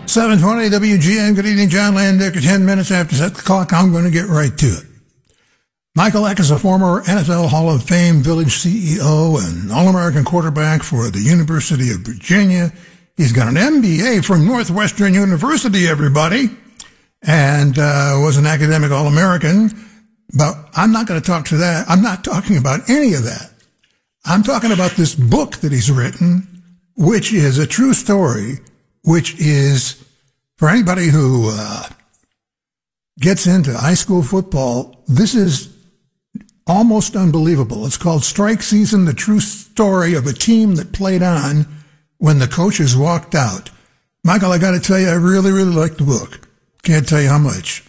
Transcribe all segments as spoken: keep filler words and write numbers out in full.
seven twenty W G N. Good evening, John Landecker. Ten minutes after set the clock, I'm going to get right to it. Michael Eck is a former N F L Hall of Fame Village C E O and All-American quarterback for the University of Virginia. He's got an M B A from Northwestern University, everybody, and uh, was an academic All-American. But I'm not going to talk to that. I'm not talking about any of that. I'm talking about this book that he's written, which is a true story, which is, for anybody who uh, gets into high school football, this is almost unbelievable. It's called Strike Season, the true story of a team that played on when the coaches walked out. Michael, I got to tell you, I really, really like the book. Can't tell you how much.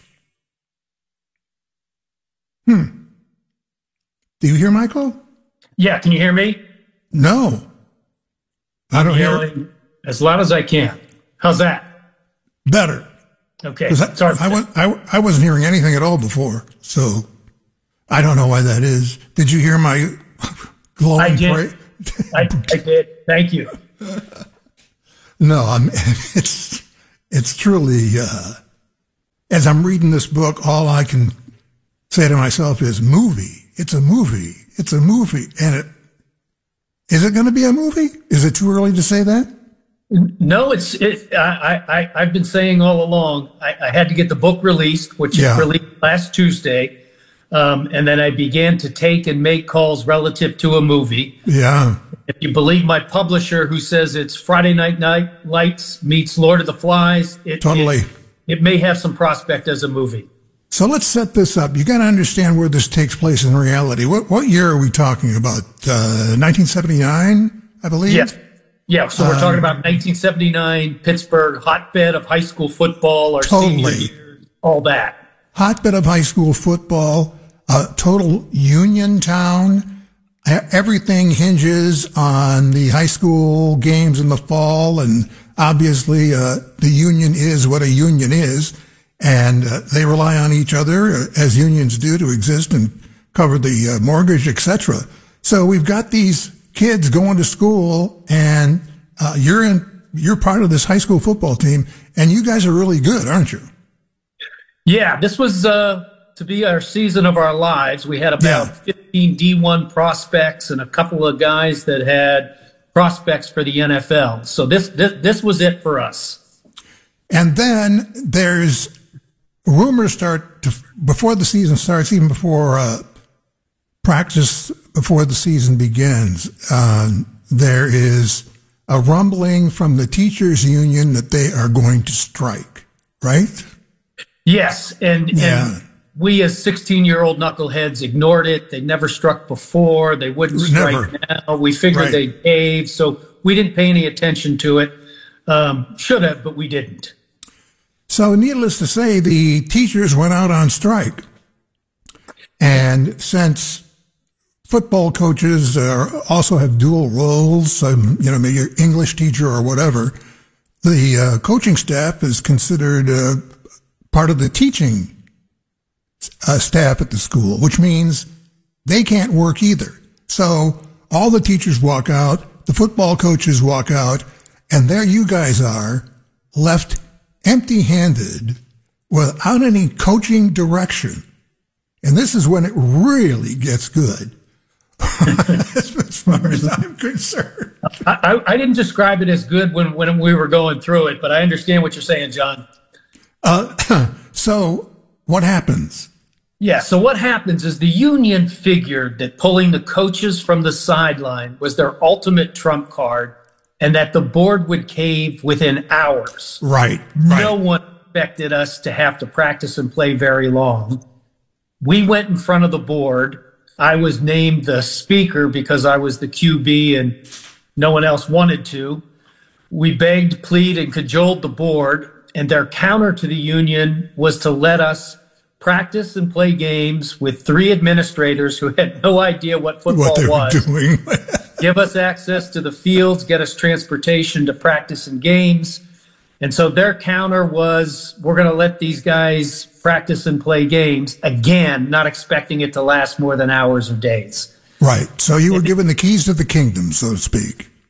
Hmm. Do you hear Michael? Yeah, can you hear me? No. I don't hear it. As loud as I can. How's that? Better. Okay. I, Sorry. I, was, I, I wasn't hearing anything at all before, so I don't know why that is. Did you hear my glowing I did. I, I did. Thank you. No, I'm, it's it's truly, uh, as I'm reading this book, all I can say to myself is movie. It's a movie. It's a movie. And it, is it going to be a movie? Is it too early to say that? No, it's, it, I, I, I've been saying all along, I, I had to get the book released, which yeah. is released last Tuesday. Um, and then I began to take and make calls relative to a movie. Yeah. If you believe my publisher who says it's Friday Night Night Lights meets Lord of the Flies, it, totally. It, it may have some prospect as a movie. So let's set this up. You got to understand where this takes place in reality. What what year are we talking about? Uh, nineteen seventy-nine, I believe? Yeah. Yeah, so we're um, talking about nineteen seventy-nine, Pittsburgh, hotbed of high school football, our totally. senior years, all that. Hotbed of high school football, a total union town. Everything hinges on the high school games in the fall, and obviously uh, the union is what a union is. And uh, they rely on each other, uh, as unions do, to exist and cover the uh, mortgage, et cetera. So we've got these kids going to school, and uh, you're in, you're part of this high school football team, and you guys are really good, aren't you? Yeah, this was uh, to be our season of our lives. We had about yeah. fifteen D one prospects and a couple of guys that had prospects for the N F L. So this this, this was it for us. And then there's rumors start to, before the season starts, even before uh, practice, before the season begins, uh, there is a rumbling from the teachers union that they are going to strike, right? Yes. And, yeah. and we as sixteen-year-old knuckleheads ignored it. They never struck before. They wouldn't strike never. now. We figured right. they'd cave. So we didn't pay any attention to it. Um, should have, but we didn't. So needless to say, the teachers went out on strike. And since football coaches uh, also have dual roles, um, you know, maybe you're English teacher or whatever, the uh, coaching staff is considered uh, part of the teaching uh, staff at the school, which means they can't work either. So all the teachers walk out, the football coaches walk out, and there you guys are, left empty-handed, without any coaching direction. And this is when it really gets good, as far as I'm concerned. I, I, I didn't describe it as good when, when we were going through it, but I understand what you're saying, John. Uh, so what happens? Yeah, so what happens is the union figured that pulling the coaches from the sideline was their ultimate trump card, and that the board would cave within hours. Right, right. No one expected us to have to practice and play very long. We went in front of the board. I was named the speaker because I was the Q B and no one else wanted to. We begged, plead, and cajoled the board, and their counter to the union was to let us practice and play games with three administrators who had no idea what football what they was. Were doing. Give us access to the fields, get us transportation to practice and games. And so their counter was, we're going to let these guys practice and play games, again, not expecting it to last more than hours or days. Right. So you were given the keys to the kingdom, so to speak.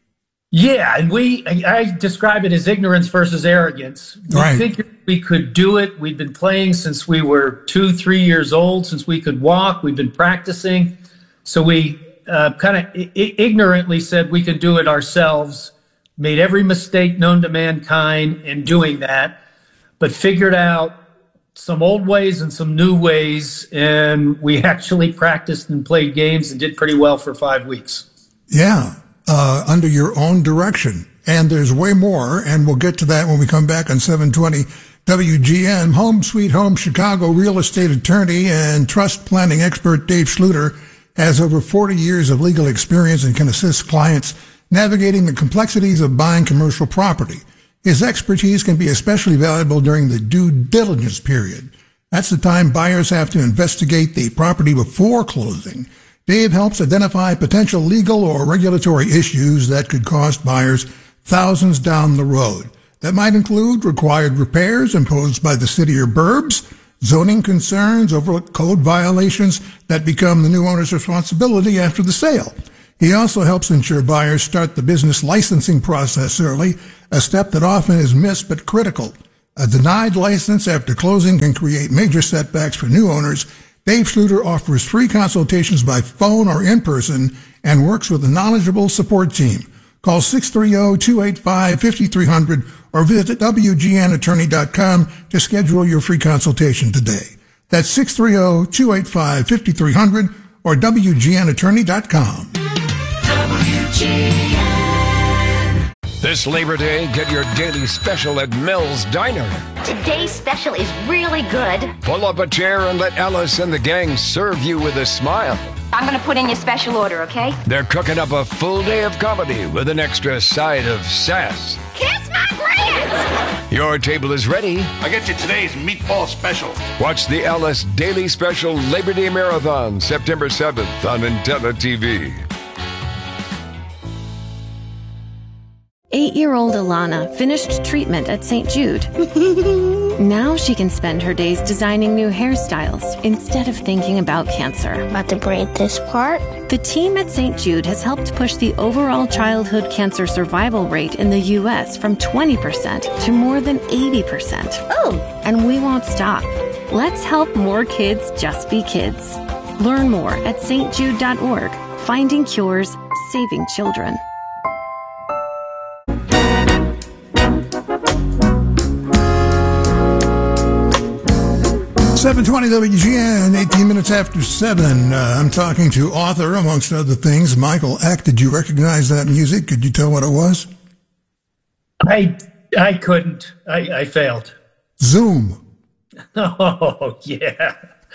Yeah, and we, I, I describe it as ignorance versus arrogance. We Right. figured we could do it. We'd been playing since we were two, three years old, since we could walk. We've been practicing. So we uh, kind of I- ignorantly said we could do it ourselves, made every mistake known to mankind in doing that, but figured out some old ways and some new ways, and we actually practiced and played games and did pretty well for five weeks. Yeah, uh, under your own direction. And there's way more, and we'll get to that when we come back on seven twenty W G N. Home Sweet Home Chicago real estate attorney and trust planning expert Dave Schluter has over forty years of legal experience and can assist clients navigating the complexities of buying commercial property. His expertise can be especially valuable during the due diligence period. That's the time buyers have to investigate the property before closing. Dave helps identify potential legal or regulatory issues that could cost buyers thousands down the road. That might include required repairs imposed by the city or burbs, zoning concerns over code violations that become the new owner's responsibility after the sale. He also helps ensure buyers start the business licensing process early, a step that often is missed but critical. A denied license after closing can create major setbacks for new owners. Dave Schluter offers free consultations by phone or in person and works with a knowledgeable support team. Call six three zero, two eight five, five three zero zero or visit W G N attorney dot com to schedule your free consultation today. That's six three zero, two eight five, five three zero zero or W G N attorney dot com. W G N. This Labor Day, get your daily special at Mel's Diner. Today's special is really good. Pull up a chair and let Alice and the gang serve you with a smile. I'm going to put in your special order, okay? They're cooking up a full day of comedy with an extra side of sass. Kiss my grants! Your table is ready. I get you today's meatball special. Watch the Alice Daily Special Labor Day Marathon September seventh on Intella T V. Eight-year-old Alana finished treatment at Saint Jude. Now she can spend her days designing new hairstyles instead of thinking about cancer. About to braid this part. The team at Saint Jude has helped push the overall childhood cancer survival rate in the U S from twenty percent to more than eighty percent. Oh! And we won't stop. Let's help more kids just be kids. Learn more at S T jude dot org. Finding cures, saving children. seven twenty W G N, eighteen minutes after seven. Uh, I'm talking to author, amongst other things, Michael Eck. Did you recognize that music? Could you tell what it was? I I couldn't. I, I failed. Zoom. Oh, yeah.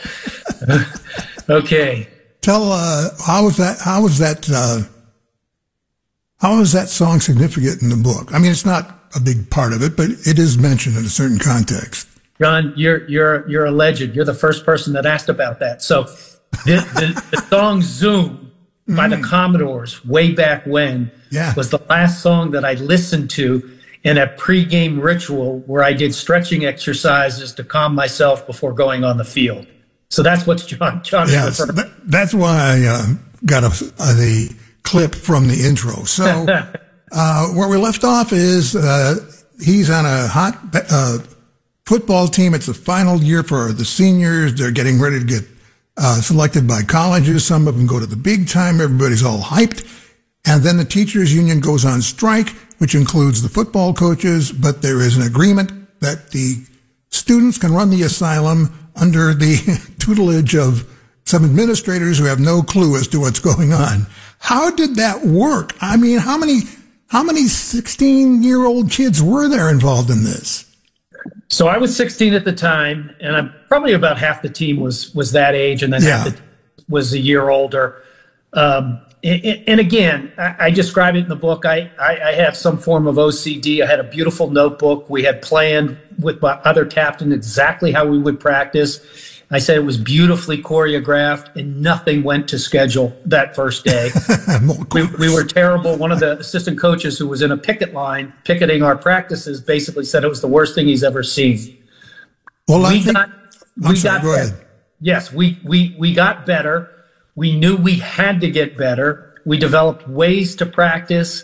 Okay. Tell, uh, how was that, how was that, uh, how is that song significant in the book? I mean, it's not a big part of it, but it is mentioned in a certain context. John, you're you're you're a legend. You're the first person that asked about that. So the, the, the song Zoom by the Commodores way back when Yeah. was the last song that I listened to in a pregame ritual where I did stretching exercises to calm myself before going on the field. So that's what John John Yes, referred- that, that's why I uh, got a, uh, the clip from the intro. So uh, where we left off is uh, he's on a hot uh, football team. It's the final year for the seniors. They're getting ready to get uh, selected by colleges. Some of them go to the big time. Everybody's all hyped. And then the teachers union goes on strike, which includes the football coaches, but there is an agreement that the students can run the asylum under the tutelage of some administrators who have no clue as to what's going on. How did that work? I mean, how many, how many sixteen-year-old kids were there involved in this? So I was sixteen at the time, and I'm probably about half the team was was that age, and then Yeah. half the team was a year older. Um, and, and again, I, I describe it in the book. I, I, I have some form of O C D. I had a beautiful notebook. We had planned with my other captain exactly how we would practice. I said it was beautifully choreographed, and nothing went to schedule that first day. we, we were terrible. One of the assistant coaches who was in a picket line picketing our practices basically said it was the worst thing he's ever seen. Well, I we think, got, I'm we sorry, got go better. ahead. Yes, we, we, we got better. We knew we had to get better. We developed ways to practice.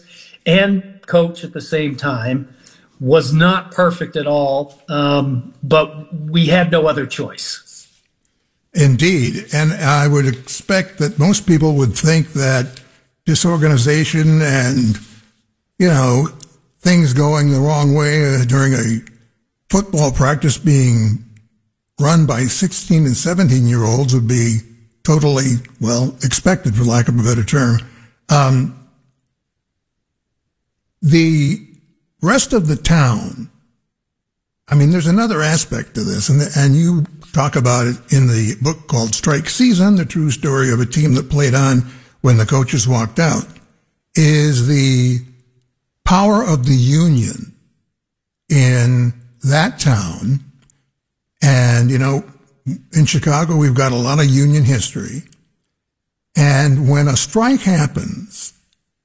and coach at the same time. Was not perfect at all, um, but we had no other choice. Indeed. And I would expect that most people would think that disorganization and, you know, things going the wrong way uh, during a football practice being run by sixteen and seventeen year olds would be totally, well, expected, for lack of a better term. Um, the rest of the town, I mean, there's another aspect to this, and, and you talk about it in the book called Strike Season, the true story of a team that played on when the coaches walked out, is the power of the union in that town. And, you know, in Chicago, we've got a lot of union history. And when a strike happens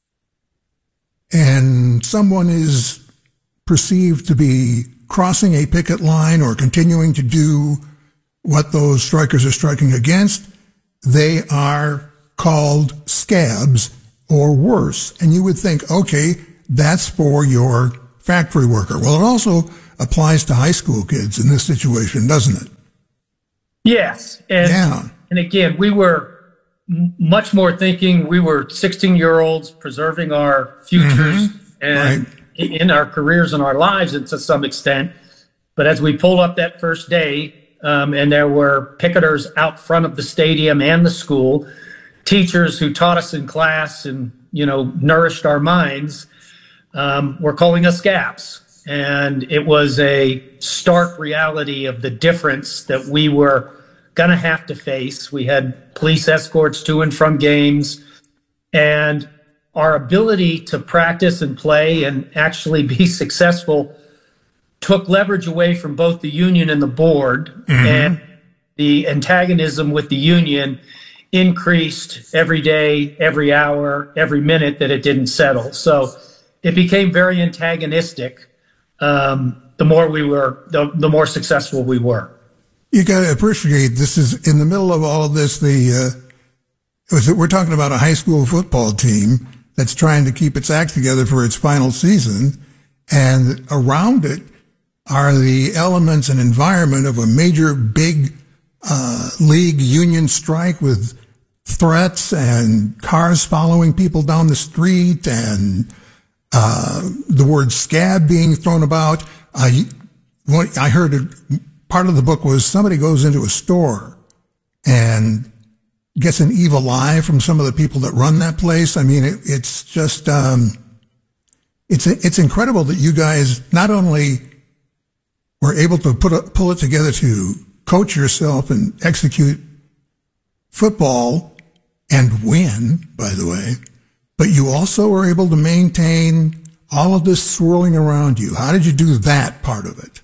and someone is perceived to be crossing a picket line or continuing to do what those strikers are striking against, they are called scabs or worse. And you would think, okay, that's for your factory worker. Well, it also applies to high school kids in this situation, doesn't it? Yes. And, yeah. and again, we were m- much more thinking we were sixteen-year-olds preserving our futures Mm-hmm. and Right. in our careers and our lives, and to some extent. But as we pulled up that first day, um, and there were picketers out front of the stadium and the school, teachers who taught us in class and, you know, nourished our minds, um, were calling us scabs. And it was a stark reality of the difference that we were going to have to face. We had police escorts to and from games, and our ability to practice and play and actually be successful took leverage away from both the union and the board. Mm-hmm. And the antagonism with the union increased every day, every hour, every minute that it didn't settle. So it became very antagonistic. Um, the more we were, the, the more successful we were. You got to appreciate this is in the middle of all of this. The uh, we're talking about a high school football team that's trying to keep its act together for its final season, and around it are the elements and environment of a major big uh, league union strike with threats and cars following people down the street and uh, the word scab being thrown about. Uh, what I heard it, part of the book was somebody goes into a store and gets an evil eye from some of the people that run that place. I mean, it, it's just, um, it's, it's incredible that you guys not only were able to put a, pull it together to coach yourself and execute football and win, by the way, but you also were able to maintain all of this swirling around you. How did you do that part of it?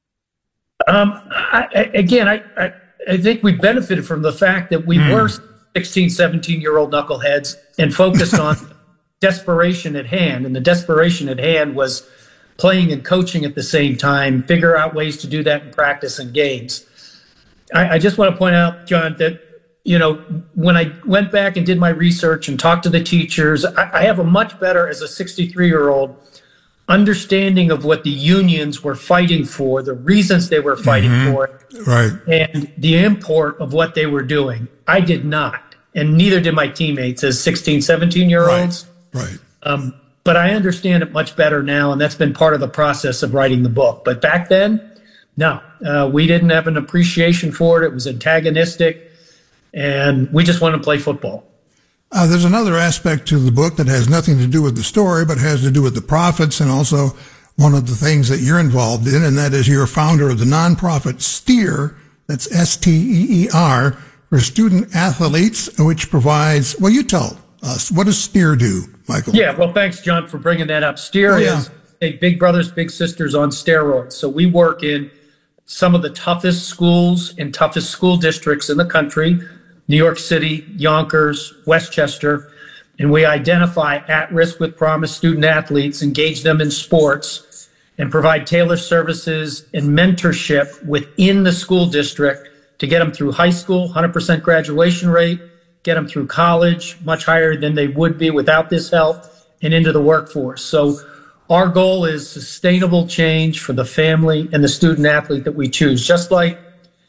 Um, I, I, again, I, I, I think we benefited from the fact that we mm. were sixteen, seventeen-year-old knuckleheads and focused on desperation at hand. And the desperation at hand was playing and coaching at the same time, figure out ways to do that in practice and games. I, I just want to point out, John, that, you know, when I went back and did my research and talked to the teachers, I, I have a much better, as a sixty-three-year-old, understanding of what the unions were fighting for, the reasons they were fighting mm-hmm. for it, right, and the import of what they were doing. I did not, and neither did my teammates as sixteen, seventeen-year-olds. Right, right. Um, but I understand it much better now, and that's been part of the process of writing the book. But back then, no, uh, we didn't have an appreciation for it. It was antagonistic, and we just wanted to play football. Uh, there's another aspect to the book that has nothing to do with the story, but has to do with the profits, and also one of the things that you're involved in, and that is you're a founder of the nonprofit STEER, that's S T E E R, for student athletes, which provides, well, you tell us, what does STEER do, Michael? Yeah, well, thanks, John, for bringing that up. STEER oh, yeah. is a Big Brothers, Big Sisters on steroids. So we work in some of the toughest schools and toughest school districts in the country, New York City, Yonkers, Westchester, and we identify at-risk with promise student athletes, engage them in sports, and provide tailored services and mentorship within the school district to get them through high school, one hundred percent graduation rate, get them through college, much higher than they would be without this help, and into the workforce. So our goal is sustainable change for the family and the student athlete that we choose. Just like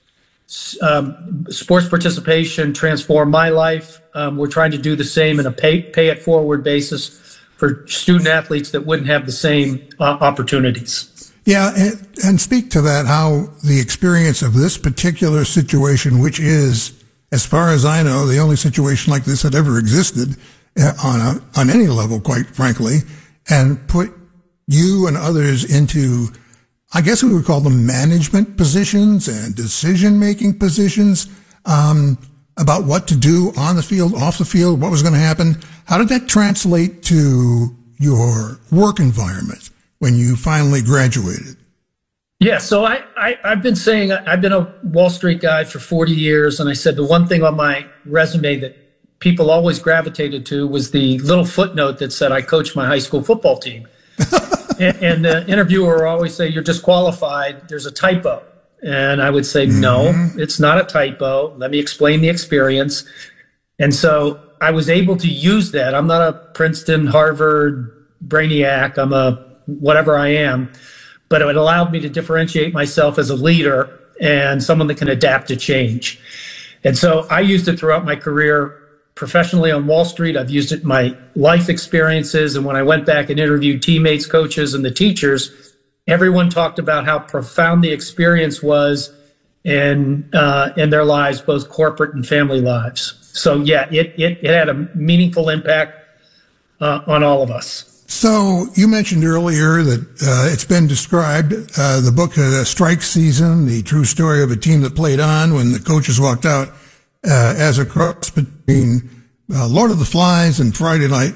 um, sports participation transformed my life, um, we're trying to do the same in a pay, pay it forward basis for student athletes that wouldn't have the same uh, opportunities. Yeah, and, and speak to that, how the experience of this particular situation, which is, as far as I know, the only situation like this that ever existed uh, on a, on any level, quite frankly, and put you and others into, I guess we would call them management positions and decision-making positions, um, about what to do on the field, off the field, what was going to happen. How did that translate to your work environment when you finally graduated? Yeah, so I, I, I've been saying I've been a Wall Street guy for forty years, and I said the one thing on my resume that people always gravitated to was the little footnote that said I coached my high school football team. and, and the interviewer would always say, "You're disqualified. There's a typo." And I would say, mm-hmm. "No, it's not a typo. Let me explain the experience." And so I was able to use that. I'm not a Princeton, Harvard brainiac. I'm a whatever I am. But it allowed me to differentiate myself as a leader and someone that can adapt to change. And so I used it throughout my career professionally on Wall Street. I've used it in my life experiences. And when I went back and interviewed teammates, coaches, and the teachers, everyone talked about how profound the experience was in, uh, in their lives, both corporate and family lives. So, yeah, it, it, it had a meaningful impact uh, on all of us. So you mentioned earlier that uh, it's been described, uh, the book uh, Strike Season, the true story of a team that played on when the coaches walked out, uh, as a cross between uh, Lord of the Flies and Friday Night,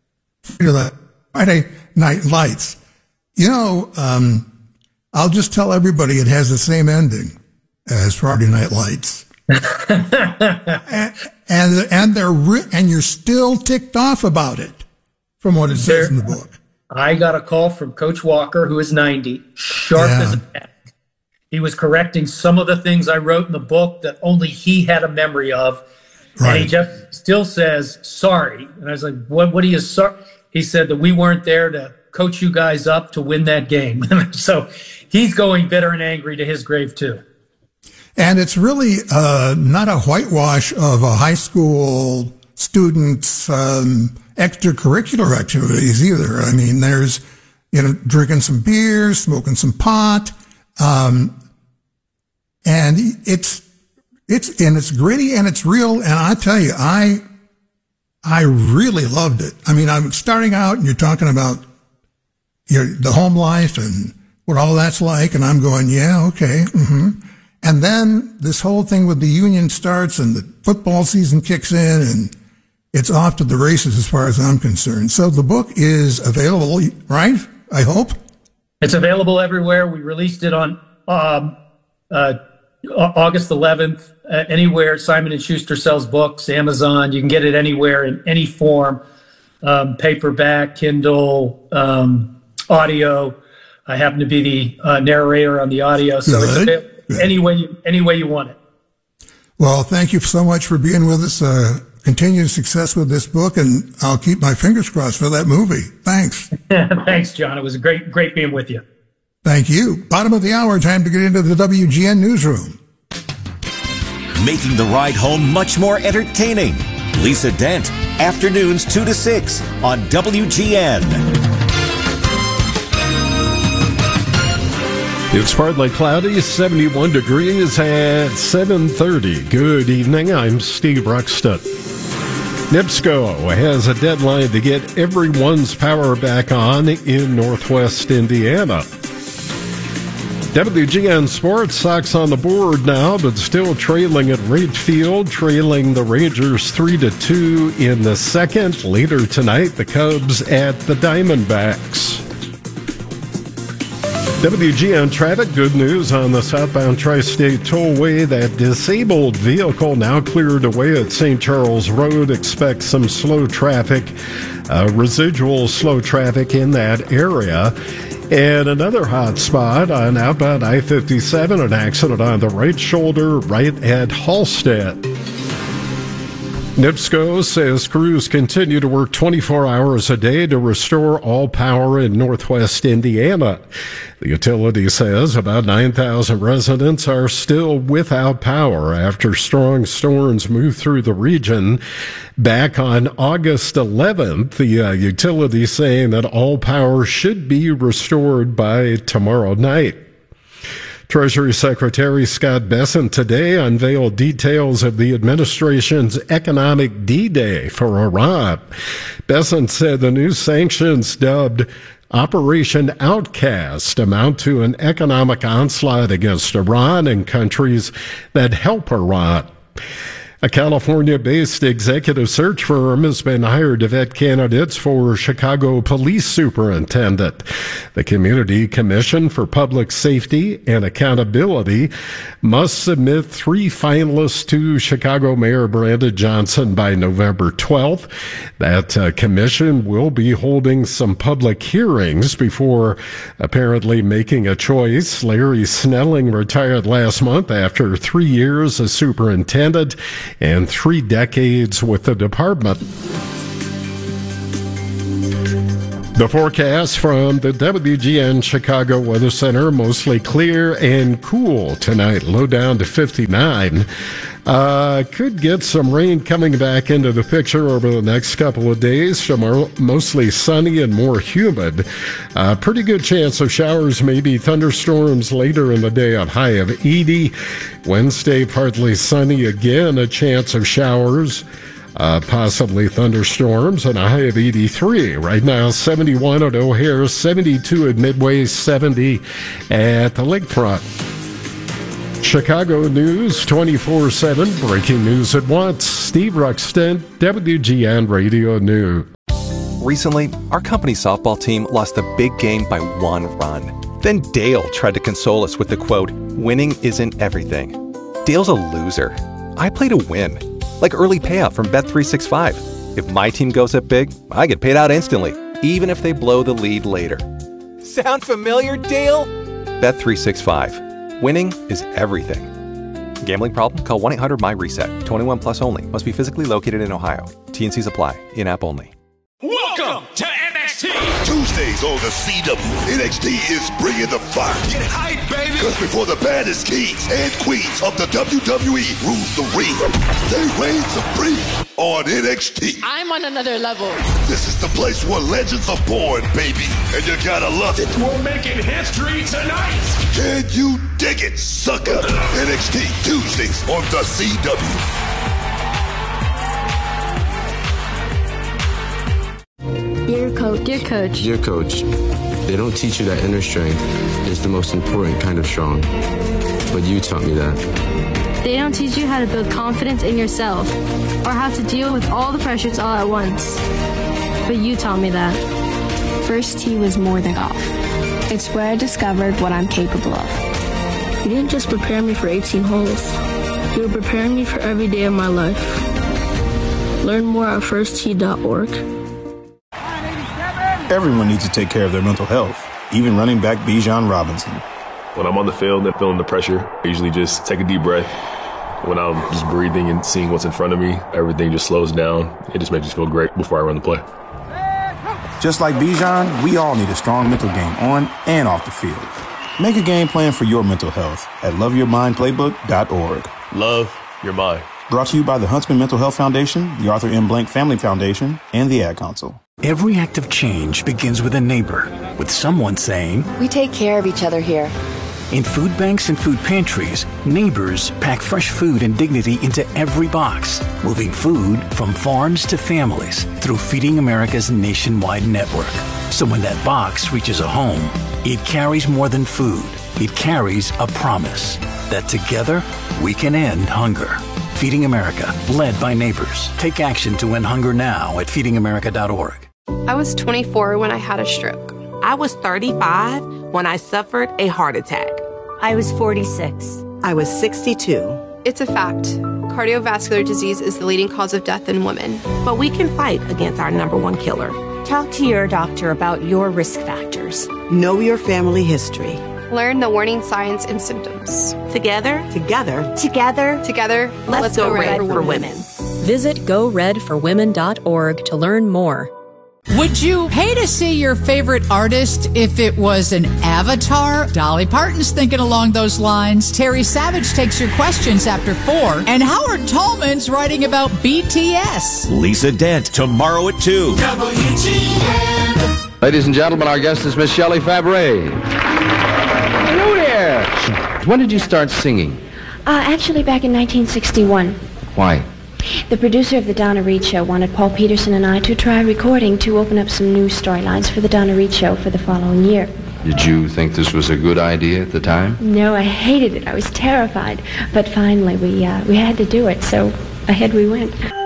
Friday Night Lights. You know, um, I'll just tell everybody it has the same ending as Friday Night Lights. and, and, and they're, re- and you're still ticked off about it. From what it says in the book. I got a call from Coach Walker, who is ninety, sharp yeah. as a tack. He was correcting some of the things I wrote in the book that only he had a memory of. Right. And he just still says, sorry. And I was like, what, what are you sorry? He said that we weren't there to coach you guys up to win that game. So he's going bitter and angry to his grave, too. And it's really uh, not a whitewash of a high school student's um, extracurricular activities either. I mean, there's, you know, drinking some beer, smoking some pot, um, and it's, it's, and it's gritty and it's real. And I tell you, I, I really loved it. I mean, I'm starting out and you're talking about your, the home life and what all that's like. And I'm going, yeah, okay. Mm-hmm. And then this whole thing with the union starts and the football season kicks in and it's off to the races as far as I'm concerned. So the book is available, right? I hope. It's available everywhere. We released it on um, uh, August eleventh, uh, anywhere Simon and Schuster sells books, Amazon. You can get it anywhere in any form, um, paperback, Kindle, um, audio. I happen to be the uh, narrator on the audio, so Good. it's Good. any way you, any way you want it. Well, thank you so much for being with us. Uh, continued success with this book, and I'll keep my fingers crossed for that movie. Thanks. Thanks, John. It was great, great being with you. Thank you. Bottom of the hour, time to get into the W G N newsroom. Making the ride home much more entertaining. Lisa Dent, afternoons two to six on W G N. It's partly cloudy, seventy-one degrees at seven thirty. Good evening, I'm Steve Ruxton. NIPSCO has a deadline to get everyone's power back on in Northwest Indiana. W G N Sports, Sox on the board now, but still trailing at Wright Field, trailing the Rangers three to two in the second. Later tonight, the Cubs at the Diamondbacks. W G N traffic, good news on the southbound Tri-State Tollway. That disabled vehicle now cleared away at Saint Charles Road. Expect some slow traffic, uh, residual slow traffic in that area. And another hot spot on outbound I fifty-seven, an accident on the right shoulder right at Halstead. NIPSCO says crews continue to work twenty-four hours a day to restore all power in northwest Indiana. The utility says about nine thousand residents are still without power after strong storms moved through the region. Back on August eleventh, the uh, utility saying that all power should be restored by tomorrow night. Treasury Secretary Scott Bessent today unveiled details of the administration's economic D-Day for Iran. Bessent said the new sanctions, dubbed Operation Outcast, amount to an economic onslaught against Iran and countries that help Iran. A California-based executive search firm has been hired to vet candidates for Chicago Police Superintendent. The Community Commission for Public Safety and Accountability must submit three finalists to Chicago Mayor Brandon Johnson by November twelfth. That uh, commission will be holding some public hearings before apparently making a choice. Larry Snelling retired last month after three years as superintendent and three decades with the department. The forecast from the W G N Chicago Weather Center, mostly clear and cool tonight, low down to fifty-nine. Uh, could get some rain coming back into the picture over the next couple of days. Tomorrow, mostly sunny and more humid. Uh, pretty good chance of showers, maybe thunderstorms later in the day, a high of eighty. Wednesday, partly sunny again, a chance of showers. Uh, possibly thunderstorms, and a high of eighty-three. Right now, seventy-one at O'Hare, seventy-two at Midway, seventy at the lakefront. Chicago News twenty-four seven, breaking news at once. Steve Ruxton, W G N Radio News. Recently, our company's softball team lost a big game by one run. Then Dale tried to console us with the quote, "Winning isn't everything." Dale's a loser. I play to win. Like early payout from Bet three sixty-five. If my team goes up big, I get paid out instantly, even if they blow the lead later. Sound familiar, Dale? Bet three sixty-five. Winning is everything. Gambling problem? Call one eight hundred M Y reset. twenty-one plus only. Must be physically located in Ohio. T N Cs apply. In-app only. Welcome to N X T. Tuesdays on the C W. N X T is bringing the fire. Get hype, baby. Because before the baddest kings and queens of the W W E rules the ring, they reign supreme on N X T. I'm on another level. This is the place where legends are born, baby. And you gotta love it. We're making history tonight. Can you dig it, sucker? N X T Tuesdays on the C W. Dear Coach. Dear Coach. Dear Coach, they don't teach you that inner strength is the most important kind of strong. But you taught me that. They don't teach you how to build confidence in yourself or how to deal with all the pressures all at once. But you taught me that. First tee was more than golf. It's where I discovered what I'm capable of. You didn't just prepare me for eighteen holes. You were preparing me for every day of my life. Learn more at first tee dot org. Everyone needs to take care of their mental health, even running back Bijan Robinson. When I'm on the field and feeling the pressure, I usually just take a deep breath. When I'm just breathing and seeing what's in front of me, everything just slows down. It just makes me feel great before I run the play. Just like Bijan, we all need a strong mental game on and off the field. Make a game plan for your mental health at love your mind playbook dot org. Love your mind. Brought to you by the Huntsman Mental Health Foundation, the Arthur M. Blank Family Foundation, and the Ad Council. Every act of change begins with a neighbor, with someone saying, "We take care of each other here." In food banks and food pantries, neighbors pack fresh food and dignity into every box, moving food from farms to families through Feeding America's nationwide network. So when that box reaches a home, it carries more than food. It carries a promise that together we can end hunger. Feeding America, led by neighbors. Take action to end hunger now at feeding america dot org. I was twenty-four when I had a stroke. I was thirty-five when I suffered a heart attack. I was forty-six. I was sixty-two. It's a fact. Cardiovascular disease is the leading cause of death in women. But we can fight against our number one killer. Talk to your doctor about your risk factors. Know your family history. Learn the warning signs and symptoms. Together, together, together, together, let's, let's go, go red, red for women. women. Visit go red for women dot org to learn more. Would you pay to see your favorite artist if it was an avatar? Dolly Parton's thinking along those lines. Terry Savage takes your questions after four. And Howard Tallman's writing about B T S. Lisa Dent, tomorrow at two. W G N. Ladies and gentlemen, our guest is Miss Shelley Fabares. Hello there. When did you start singing? Uh, actually, back in nineteen sixty-one. Why? The producer of the Donna Reed Show wanted Paul Peterson and I to try recording to open up some new storylines for the Donna Reed Show for the following year. Did you think this was a good idea at the time? No, I hated it. I was terrified. But finally, we uh, we had to do it, so ahead we went.